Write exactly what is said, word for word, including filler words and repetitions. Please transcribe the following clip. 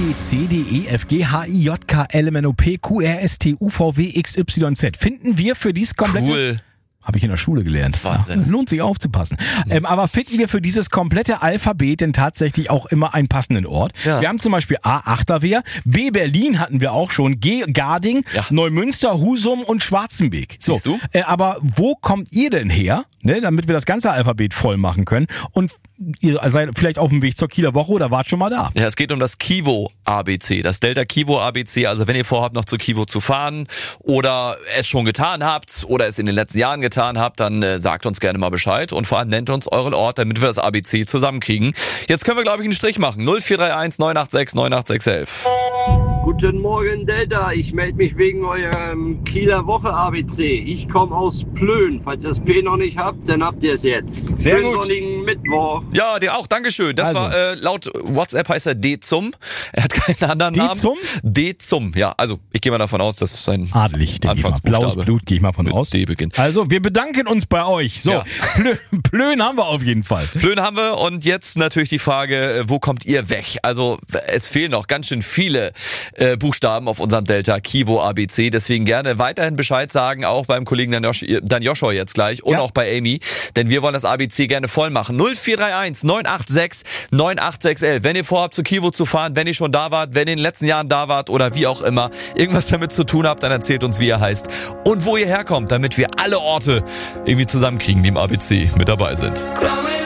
B, C, D, E, F, G, H, I, J, K, L, M, N, O, P, Q, R, S, T, U, V, W, X, Y, Z. Finden wir für dieses komplette... Cool. Habe ich in der Schule gelernt. Wahnsinn. Ja, lohnt sich aufzupassen. Ähm, aber finden wir für dieses komplette Alphabet denn tatsächlich auch immer einen passenden Ort? Ja. Wir haben zum Beispiel A, Achterwehr, B, Berlin hatten wir auch schon, G, Garding, Ja. Neumünster, Husum und Schwarzenbeek. So, Siehst du? Äh, aber wo kommt ihr denn her, ne, damit wir das ganze Alphabet voll machen können? Und ihr seid vielleicht auf dem Weg zur Kieler Woche oder wart schon mal da? Ja, es geht um das Kivo A B C, das Delta Kivo A B C. Also wenn ihr vorhabt, noch zu Kivo zu fahren oder es schon getan habt oder es in den letzten Jahren getan habt, dann äh, sagt uns gerne mal Bescheid und vor allem nennt uns euren Ort, damit wir das A B C zusammenkriegen. Jetzt können wir, glaube ich, einen Strich machen. null vier drei eins neun acht sechs neun acht sechs elf. Guten Morgen, Delta. Ich melde mich wegen eurem Kieler Woche A B C. Ich komme aus Plön. Falls ihr das P noch nicht habt, dann habt ihr es jetzt. Sehr Schönen gut. sonnigen Mittwoch. Ja, dir auch, Dankeschön. Das Also. war, äh, laut WhatsApp heißt er D-Zum. Er hat keinen anderen Namen. D-Zum? D-Zum, ja. Also, ich gehe mal davon aus, dass es sein Adelig, denke ich mal. Blaues Anfangsbuchstabe Blut, gehe ich mal von mit aus. D beginnt. Also, wir bedanken uns bei euch. So, Ja. Plön, Plön haben wir auf jeden Fall. Plön haben wir und jetzt natürlich die Frage, äh, wo kommt ihr weg? Also es fehlen noch ganz schön viele äh, Buchstaben auf unserem Delta Kivo A B C, deswegen gerne weiterhin Bescheid sagen, auch beim Kollegen Dan, Josh, Dan Joshua jetzt gleich und Ja. auch bei Amy, denn wir wollen das A B C gerne voll machen. null vier drei eins neun acht sechs neun acht sechs elf. Wenn ihr vorhabt, zu Kivo zu fahren, wenn ihr schon da wart, wenn ihr in den letzten Jahren da wart oder wie auch immer, irgendwas damit zu tun habt, dann erzählt uns, wie ihr heißt und wo ihr herkommt, damit wir alle Orte irgendwie zusammenkriegen, die im A B C mit dabei sind.